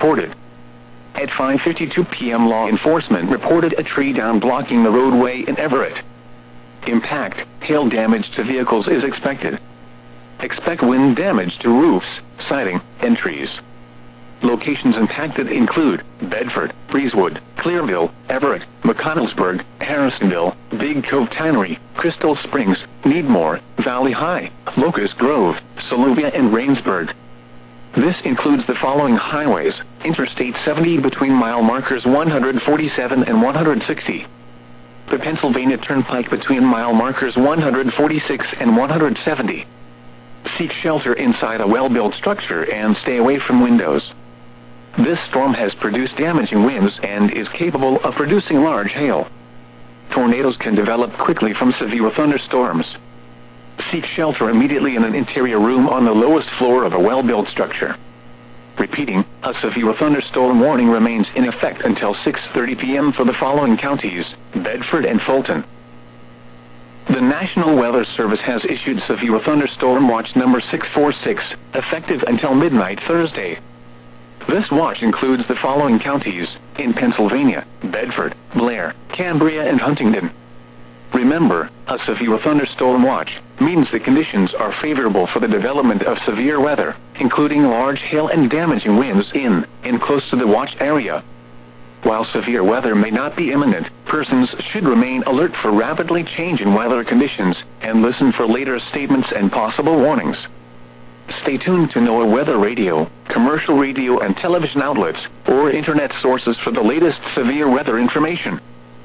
reported. At 5:52 p.m. law enforcement reported a tree down blocking the roadway in Everett. Impact, hail damage to vehicles is expected. Expect wind damage to roofs, siding, and trees. Locations impacted include Bedford, Breezewood, Clearville, Everett, McConnellsburg, Harrisonville, Big Cove Tannery, Crystal Springs, Needmore, Valley High, Locust Grove, Soluvia and Rainsburg. This includes the following highways: Interstate 70 between mile markers 147 and 160. The Pennsylvania Turnpike between mile markers 146 and 170. Seek shelter inside a well-built structure and stay away from windows. This storm has produced damaging winds and is capable of producing large hail. Tornadoes can develop quickly from severe thunderstorms. Seek shelter immediately in an interior room on the lowest floor of a well-built structure. Repeating, a severe thunderstorm warning remains in effect until 6:30 p.m. for the following counties: Bedford and Fulton. The National Weather Service has issued severe thunderstorm watch number 646, effective until midnight Thursday. This watch includes the following counties in Pennsylvania: Bedford, Blair, Cambria and Huntingdon. Remember, a severe thunderstorm watch means the conditions are favorable for the development of severe weather, including large hail and damaging winds in and close to the watch area. While severe weather may not be imminent, persons should remain alert for rapidly changing weather conditions and listen for later statements and possible warnings. Stay tuned to NOAA Weather Radio, commercial radio and television outlets, or internet sources for the latest severe weather information.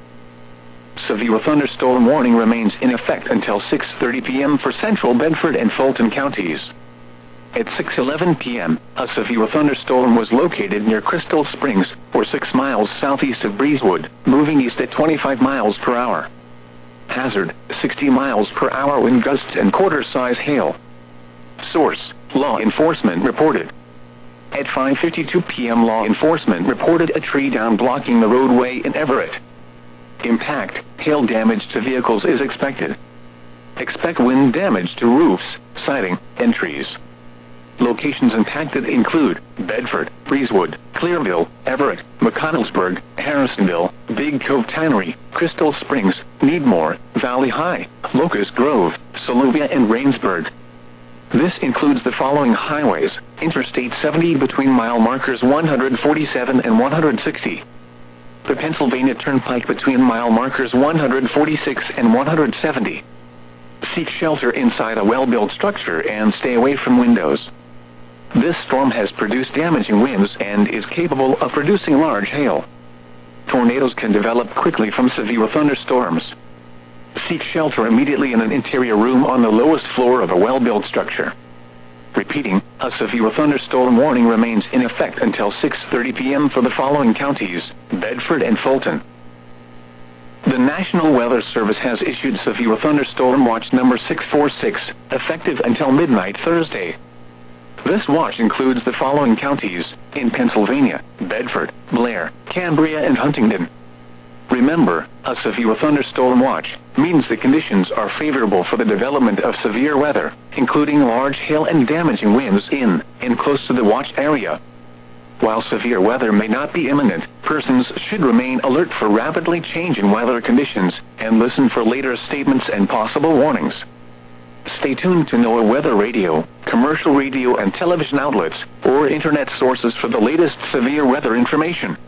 Severe thunderstorm warning remains in effect until 6:30 p.m. for central Bedford and Fulton counties. At 6:11 p.m., a severe thunderstorm was located near Crystal Springs, or 6 miles southeast of Breezewood, moving east at 25 miles per hour. Hazard, 60 miles per hour wind gusts and quarter-size hail. Source, law enforcement reported. At 5:52 p.m. law enforcement reported a tree down blocking the roadway in Everett. Impact, hail damage to vehicles is expected. Expect wind damage to roofs, siding, and trees. Locations impacted include Bedford, Breezewood, Clearville, Everett, McConnellsburg, Harrisonville, Big Cove Tannery, Crystal Springs, Needmore, Valley High, Locust Grove, Soluvia and Rainsburg. This includes the following highways: Interstate 70 between mile markers 147 and 160. The Pennsylvania Turnpike between mile markers 146 and 170. Seek shelter inside a well-built structure and stay away from windows. This storm has produced damaging winds and is capable of producing large hail. Tornadoes can develop quickly from severe thunderstorms. Seek shelter immediately in an interior room on the lowest floor of a well-built structure. Repeating, a severe thunderstorm warning remains in effect until 6:30 p.m. for the following counties: Bedford and Fulton. The National Weather Service has issued severe thunderstorm watch number 646, effective until midnight Thursday. This watch includes the following counties in Pennsylvania: Bedford, Blair, Cambria and Huntingdon. Remember, a severe thunderstorm watch means the conditions are favorable for the development of severe weather, including large hail and damaging winds in and close to the watch area. While severe weather may not be imminent, persons should remain alert for rapidly changing weather conditions and listen for later statements and possible warnings. Stay tuned to NOAA Weather Radio, commercial radio and television outlets, or internet sources for the latest severe weather information.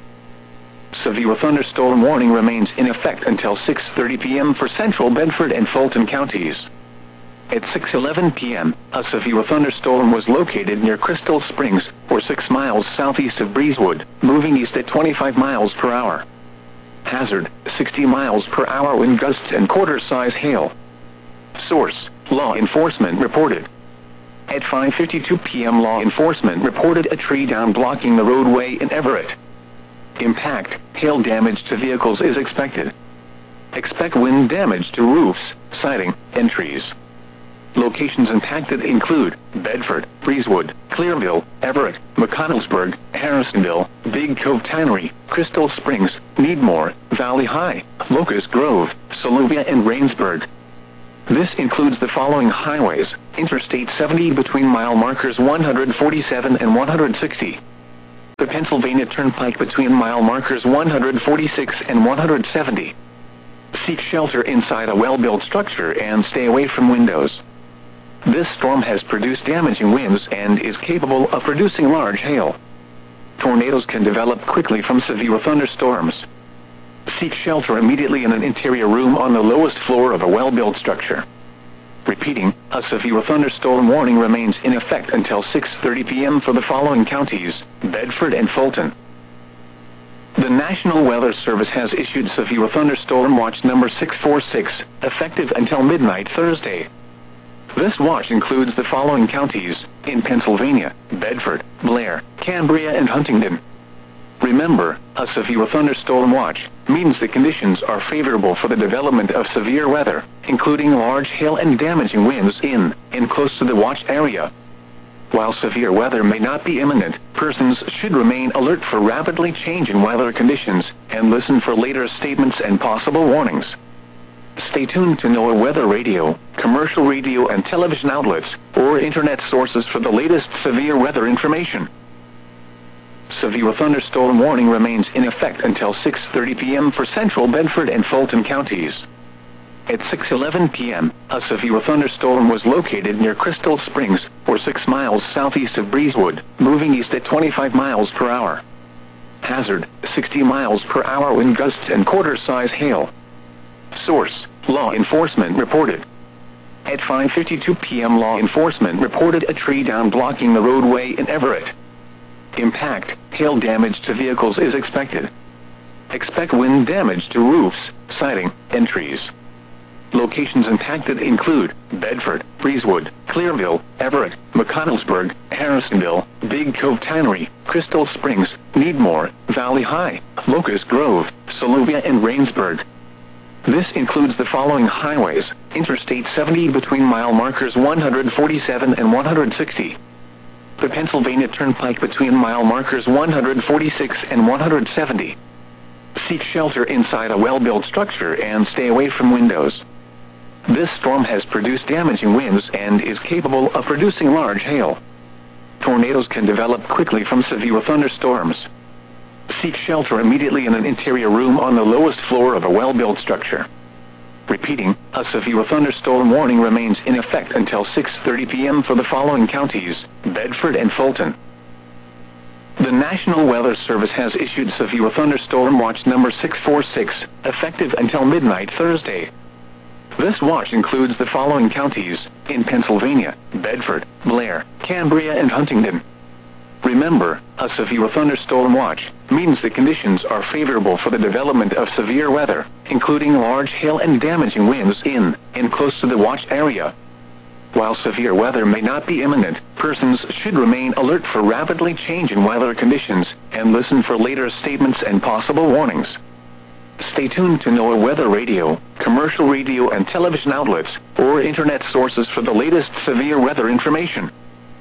Severe thunderstorm warning remains in effect until 6:30 p.m. for central Bedford and Fulton counties. At 6:11 p.m., a severe thunderstorm was located near Crystal Springs, or 6 miles southeast of Breezewood, moving east at 25 miles per hour. Hazard, 60 miles per hour wind gusts and quarter-size hail. Source, law enforcement reported. At 5:52 p.m. law enforcement reported a tree down blocking the roadway in Everett. Impact, hail damage to vehicles is expected. Expect wind damage to roofs, siding, and trees. Locations impacted include Bedford, Breezewood, Clearville, Everett, McConnellsburg, Harrisonville, Big Cove Tannery, Crystal Springs, Needmore, Valley High, Locust Grove, Soluvia and Rainsburg. This includes the following highways: Interstate 70 between mile markers 147 and 160. The Pennsylvania Turnpike between mile markers 146 and 170. Seek shelter inside a well-built structure and stay away from windows. This storm has produced damaging winds and is capable of producing large hail. Tornadoes can develop quickly from severe thunderstorms. Seek shelter immediately in an interior room on the lowest floor of a well-built structure. Repeating, a severe thunderstorm warning remains in effect until 6:30 p.m. for the following counties: Bedford and Fulton. The National Weather Service has issued severe thunderstorm watch number 646, effective until midnight Thursday. This watch includes the following counties in Pennsylvania: Bedford, Blair, Cambria, and Huntingdon. Remember, a severe thunderstorm watch means the conditions are favorable for the development of severe weather, including large hail and damaging winds in and close to the watch area. While severe weather may not be imminent, persons should remain alert for rapidly changing weather conditions and listen for later statements and possible warnings. Stay tuned to NOAA Weather Radio, commercial radio and television outlets, or internet sources for the latest severe weather information. Severe thunderstorm warning remains in effect until 6:30 p.m. for central Bedford and Fulton counties. At 6:11 p.m., a severe thunderstorm was located near Crystal Springs, or 6 miles southeast of Breezewood, moving east at 25 miles per hour. Hazard: 60 miles per hour wind gusts and quarter-size hail. Source: law enforcement reported. At 5:52 p.m. law enforcement reported a tree down blocking the roadway in Everett. Impact: hail damage to vehicles is expected. Expect wind damage to roofs, siding, and trees. Locations impacted include Bedford, Breezewood, Clearville, Everett, McConnellsburg, Harrisonville, Big Cove Tannery, Crystal Springs, Needmore, Valley High, Locust Grove, Soluvia, and Rainsburg. This includes the following highways: Interstate 70 between mile markers 147 and 160. The Pennsylvania Turnpike between mile markers 146 and 170. Seek shelter inside a well-built structure and stay away from windows. This storm has produced damaging winds and is capable of producing large hail. Tornadoes can develop quickly from severe thunderstorms. Seek shelter immediately in an interior room on the lowest floor of a well-built structure. Repeating, a severe thunderstorm warning remains in effect until 6:30 p.m. for the following counties: Bedford and Fulton. The National Weather Service has issued severe thunderstorm watch number 646, effective until midnight Thursday. This watch includes the following counties in Pennsylvania: Bedford, Blair, Cambria, and Huntingdon. Remember, a severe thunderstorm watch means the conditions are favorable for the development of severe weather, including large hail and damaging winds in and close to the watch area. While severe weather may not be imminent, persons should remain alert for rapidly changing weather conditions and listen for later statements and possible warnings. Stay tuned to NOAA Weather Radio, commercial radio and television outlets, or internet sources for the latest severe weather information.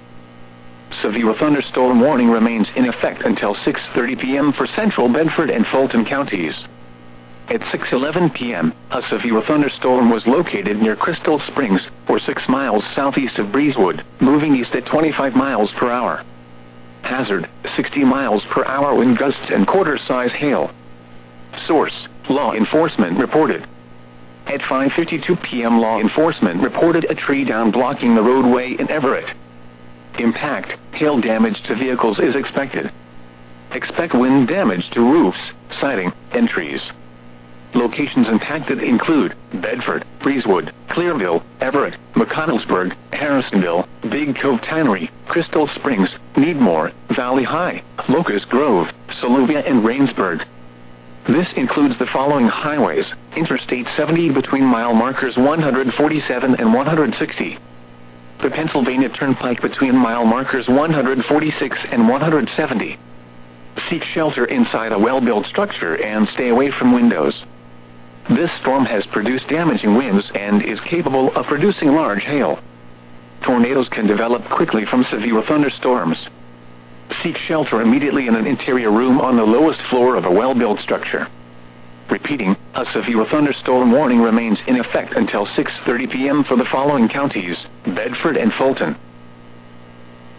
Severe thunderstorm warning remains in effect until 6:30 p.m. for central Bedford and Fulton counties. At 6:11 p.m., a severe thunderstorm was located near Crystal Springs, or 6 miles southeast of Breezewood, moving east at 25 miles per hour. Hazard: 60 miles per hour wind gusts and quarter-size hail. Source: law enforcement reported. At 5:52 p.m. law enforcement reported a tree down blocking the roadway in Everett. Impact: hail damage to vehicles is expected. Expect wind damage to roofs, siding, and trees. Locations impacted include Bedford, Breezewood, Clearville, Everett, McConnellsburg, Harrisonville, Big Cove Tannery, Crystal Springs, Needmore, Valley High, Locust Grove, Soluvia, and Rainsburg. This includes the following highways: Interstate 70 between mile markers 147 and 160. The Pennsylvania Turnpike between mile markers 146 and 170. Seek shelter inside a well-built structure and stay away from windows. This storm has produced damaging winds and is capable of producing large hail. Tornadoes can develop quickly from severe thunderstorms. Seek shelter immediately in an interior room on the lowest floor of a well-built structure. Repeating, a severe thunderstorm warning remains in effect until 6:30 p.m. for the following counties: Bedford and Fulton.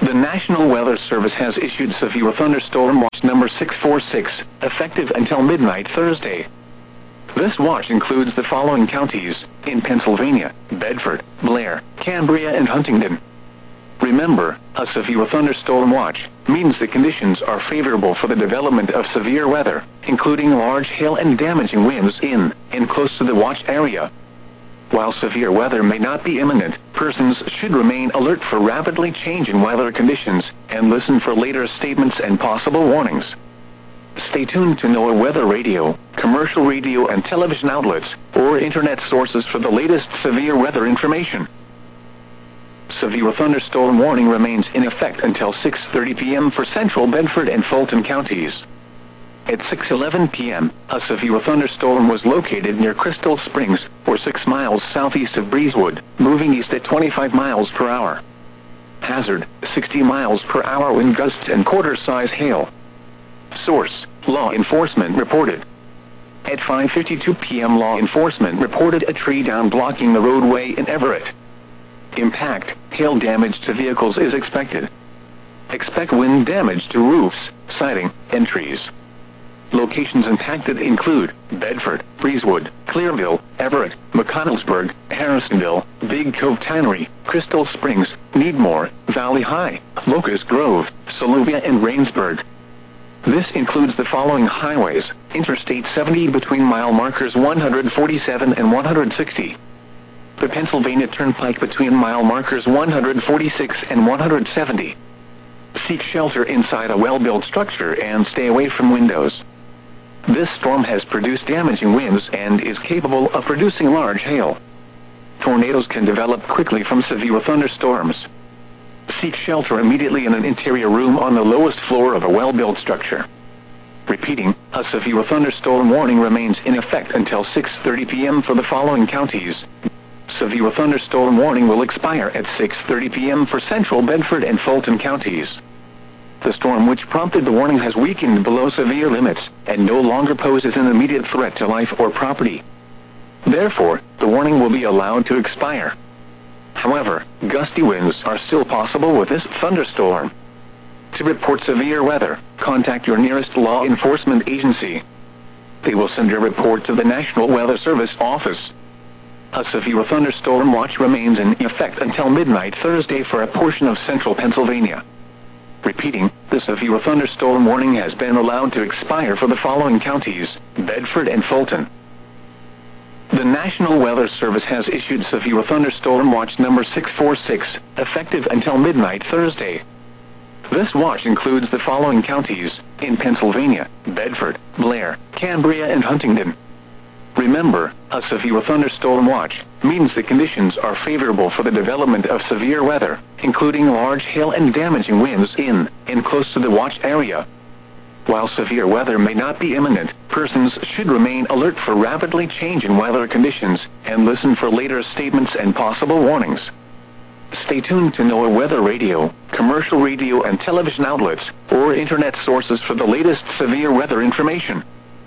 The National Weather Service has issued severe thunderstorm watch number 646, effective until midnight Thursday. This watch includes the following counties in Pennsylvania: Bedford, Blair, Cambria, and Huntingdon. Remember, a severe thunderstorm watch means the conditions are favorable for the development of severe weather, including large hail and damaging winds in and close to the watch area. While severe weather may not be imminent, persons should remain alert for rapidly changing weather conditions and listen for later statements and possible warnings. Stay tuned to NOAA weather radio, commercial radio and television outlets, or internet sources for the latest severe weather information. Severe thunderstorm warning remains in effect until 6:30 p.m. for central Bedford and Fulton counties. At 6:11 p.m., a severe thunderstorm was located near Crystal Springs, or 6 miles southeast of Breezewood, moving east at 25 miles per hour. Hazard: 60 miles per hour wind gusts and quarter-size hail. Source: law enforcement reported. At 5:52 p.m. law enforcement reported a tree down blocking the roadway in Everett. Impact: hail damage to vehicles is expected. Expect wind damage to roofs, siding, and trees. Locations impacted include Bedford, Breezewood, Clearville, Everett, McConnellsburg, Harrisonville, Big Cove Tannery, Crystal Springs, Needmore, Valley High, Locust Grove, Soluvia, and Rainsburg. This includes the following highways: Interstate 70 between mile markers 147 and 160. The Pennsylvania Turnpike between mile markers 146 and 170. Seek shelter inside a well-built structure and stay away from windows. This storm has produced damaging winds and is capable of producing large hail. Tornadoes can develop quickly from severe thunderstorms. Seek shelter immediately in an interior room on the lowest floor of a well-built structure. Repeating, a severe thunderstorm warning remains in effect until 6:30 p.m. for the following counties. Severe thunderstorm warning will expire at 6:30 p.m. for central Bedford and Fulton counties. The storm which prompted the warning has weakened below severe limits and no longer poses an immediate threat to life or property. Therefore, the warning will be allowed to expire. However, gusty winds are still possible with this thunderstorm. To report severe weather, contact your nearest law enforcement agency. They will send your report to the National Weather Service office. A severe thunderstorm watch remains in effect until midnight Thursday for a portion of central Pennsylvania. Repeating, the severe thunderstorm warning has been allowed to expire for the following counties: Bedford and Fulton. The National Weather Service has issued severe thunderstorm watch number 646, effective until midnight Thursday. This watch includes the following counties in Pennsylvania: Bedford, Blair, Cambria, and Huntingdon. Remember, a severe thunderstorm watch means the conditions are favorable for the development of severe weather, including large hail and damaging winds in and close to the watch area. While severe weather may not be imminent, persons should remain alert for rapidly changing weather conditions and listen for later statements and possible warnings. Stay tuned to NOAA weather radio, commercial radio and television outlets, or internet sources for the latest severe weather information.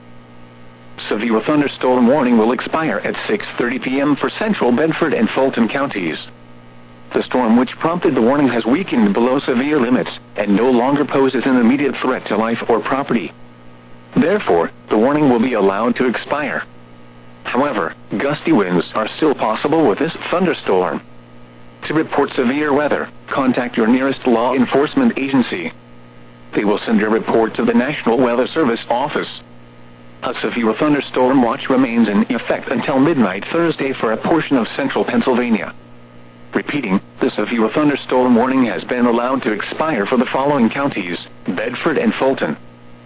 Severe thunderstorm warning will expire at 6:30 p.m. for central Bedford and Fulton counties. The storm which prompted the warning has weakened below severe limits and no longer poses an immediate threat to life or property. Therefore, the warning will be allowed to expire. However, gusty winds are still possible with this thunderstorm. To report severe weather, contact your nearest law enforcement agency. They will send your report to the National Weather Service office. A severe thunderstorm watch remains in effect until midnight Thursday for a portion of central Pennsylvania. Repeating, the severe thunderstorm warning has been allowed to expire for the following counties: Bedford and Fulton.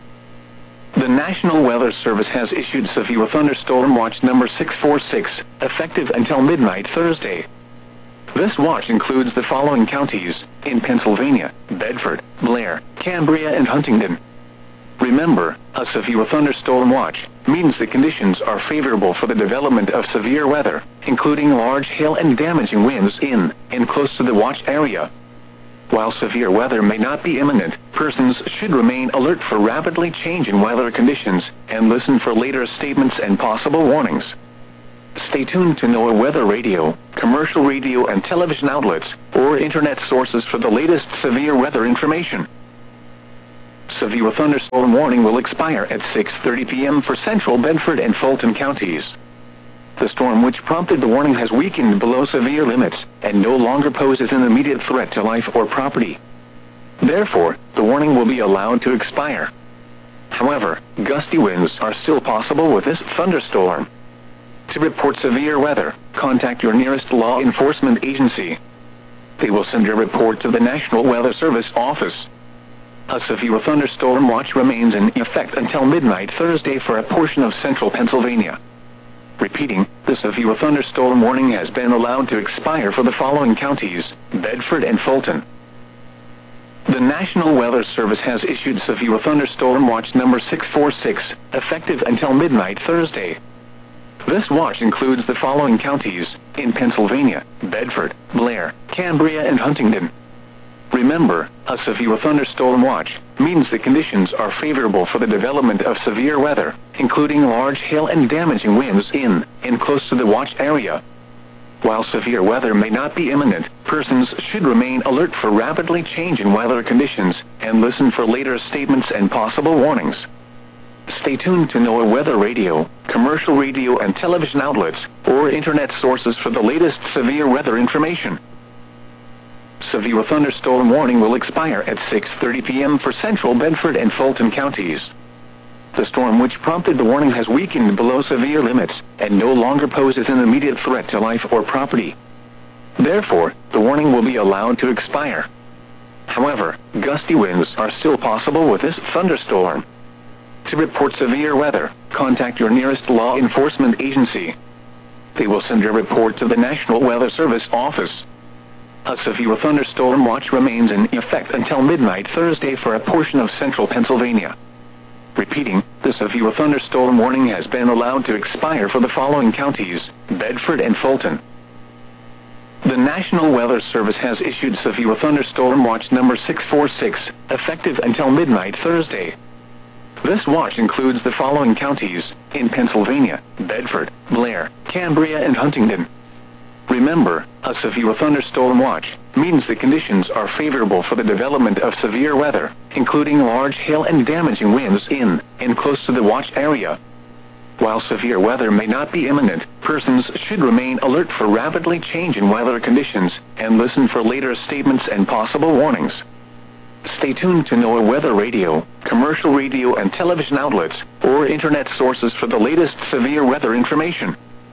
The National Weather Service has issued severe thunderstorm watch number 646, effective until midnight Thursday. This watch includes the following counties in Pennsylvania: Bedford, Blair, Cambria, and Huntingdon. Remember, a severe thunderstorm watch means the conditions are favorable for the development of severe weather, including large hail and damaging winds in and close to the watch area. While severe weather may not be imminent, persons should remain alert for rapidly changing weather conditions and listen for later statements and possible warnings. Stay tuned to NOAA Weather Radio, commercial radio and television outlets, or internet sources for the latest severe weather information. Severe thunderstorm warning will expire at 6:30 p.m. for central Bedford and Fulton counties. The storm which prompted the warning has weakened below severe limits and no longer poses an immediate threat to life or property. Therefore, the warning will be allowed to expire. However, gusty winds are still possible with this thunderstorm. To report severe weather, contact your nearest law enforcement agency. They will send your report to the National Weather Service office. A severe thunderstorm watch remains in effect until midnight Thursday for a portion of central Pennsylvania. Repeating, the severe thunderstorm warning has been allowed to expire for the following counties: Bedford and Fulton. The National Weather Service has issued severe thunderstorm watch number 646, effective until midnight Thursday. This watch includes the following counties in Pennsylvania: Bedford, Blair, Cambria, and Huntingdon. Remember, a severe thunderstorm watch means the conditions are favorable for the development of severe weather, including large hail and damaging winds in and close to the watch area. While severe weather may not be imminent, persons should remain alert for rapidly changing weather conditions and listen for later statements and possible warnings. Stay tuned to NOAA Weather Radio, commercial radio and television outlets, or internet sources for the latest severe weather information. Severe thunderstorm warning will expire at 6:30 p.m. for central Bedford and Fulton counties. The storm which prompted the warning has weakened below severe limits and no longer poses an immediate threat to life or property. Therefore, the warning will be allowed to expire. However, gusty winds are still possible with this thunderstorm. To report severe weather, contact your nearest law enforcement agency. They will send your report to the National Weather Service office. A severe thunderstorm watch remains in effect until midnight Thursday for a portion of central Pennsylvania. Repeating, the severe thunderstorm warning has been allowed to expire for the following counties: Bedford and Fulton. The National Weather Service has issued severe thunderstorm watch number 646, effective until midnight Thursday. This watch includes the following counties in Pennsylvania: Bedford, Blair, Cambria, and Huntingdon. Remember, a severe thunderstorm watch means the conditions are favorable for the development of severe weather, including large hail and damaging winds in and close to the watch area. While severe weather may not be imminent, persons should remain alert for rapidly changing weather conditions and listen for later statements and possible warnings. Stay tuned to NOAA Weather Radio, commercial radio and television outlets, or internet sources for the latest severe weather information.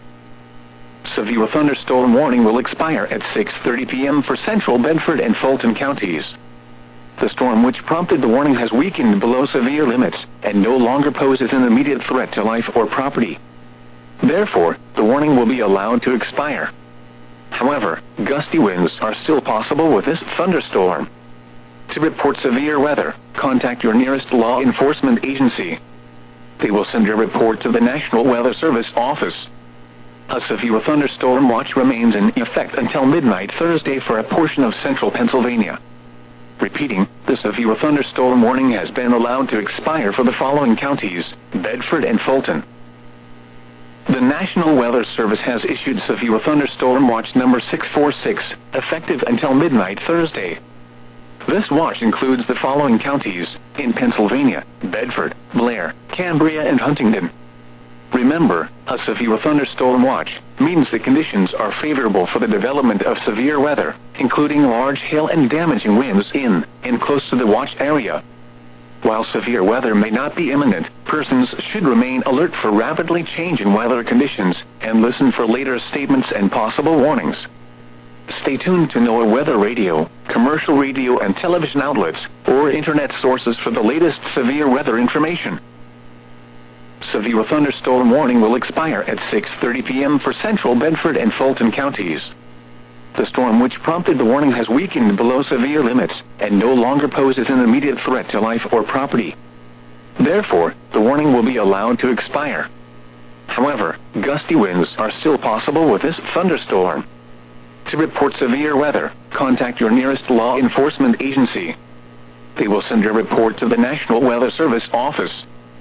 Severe thunderstorm warning will expire at 6:30 p.m. for central Bedford and Fulton counties. The storm which prompted the warning has weakened below severe limits and no longer poses an immediate threat to life or property. Therefore, the warning will be allowed to expire. However, gusty winds are still possible with this thunderstorm. To report severe weather, contact your nearest law enforcement agency. They will send your report to the National Weather Service office. A severe thunderstorm watch remains in effect until midnight Thursday for a portion of central Pennsylvania. Repeating, the severe thunderstorm warning has been allowed to expire for the following counties: Bedford and Fulton. The National Weather Service has issued severe thunderstorm watch number 646, effective until midnight Thursday. This watch includes the following counties in Pennsylvania: Bedford, Blair, Cambria, and Huntingdon. Remember, a severe thunderstorm watch means the conditions are favorable for the development of severe weather, including large hail and damaging winds in and close to the watch area. While severe weather may not be imminent, persons should remain alert for rapidly changing weather conditions and listen for later statements and possible warnings. Stay tuned to NOAA Weather Radio, commercial radio and television outlets, or internet sources for the latest severe weather information. Severe thunderstorm warning will expire at 6:30 p.m. for central Bedford and Fulton counties. The storm which prompted the warning has weakened below severe limits and no longer poses an immediate threat to life or property. Therefore, the warning will be allowed to expire. However, gusty winds are still possible with this thunderstorm. To report severe weather, contact your nearest law enforcement agency. They will send your report to the National Weather Service office.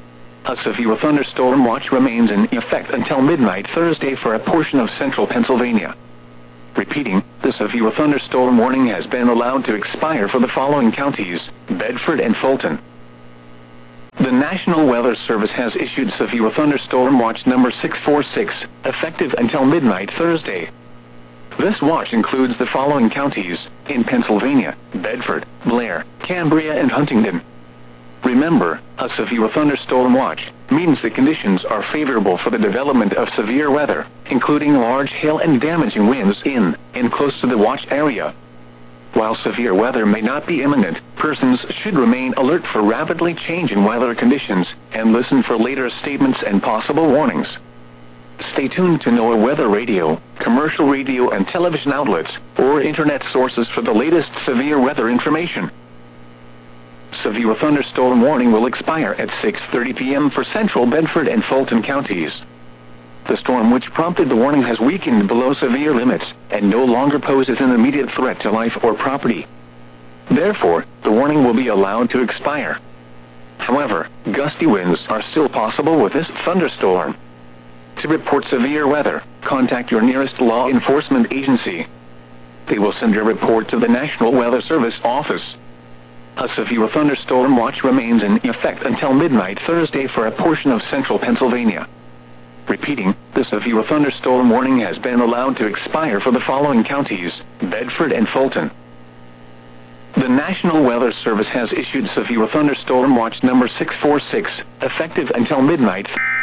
a severe thunderstorm watch remains in effect until midnight Thursday for a portion of central Pennsylvania. Repeating, the severe thunderstorm warning has been allowed to expire for the following counties: Bedford and Fulton. The National Weather Service has issued severe thunderstorm watch number 646, effective until midnight Thursday. This watch includes the following counties in Pennsylvania: Bedford, Blair, Cambria and Huntingdon. Remember, a severe thunderstorm watch means the conditions are favorable for the development of severe weather, including large hail and damaging winds in and close to the watch area. While severe weather may not be imminent, persons should remain alert for rapidly changing weather conditions and listen for later statements and possible warnings. Stay tuned to NOAA weather radio, commercial radio and television outlets, or internet sources for the latest severe weather information. Severe thunderstorm warning will expire at 6:30 p.m. for central Bedford and Fulton counties. The storm which prompted the warning has weakened below severe limits and no longer poses an immediate threat to life or property. Therefore, the warning will be allowed to expire. However, gusty winds are still possible with this thunderstorm. To report severe weather, contact your nearest law enforcement agency. They will send your report to the National Weather Service office. A severe thunderstorm watch remains in effect until midnight Thursday for a portion of central Pennsylvania. Repeating, the severe thunderstorm warning has been allowed to expire for the following counties: Bedford and Fulton. The National Weather Service has issued severe thunderstorm watch number 646, effective until midnight.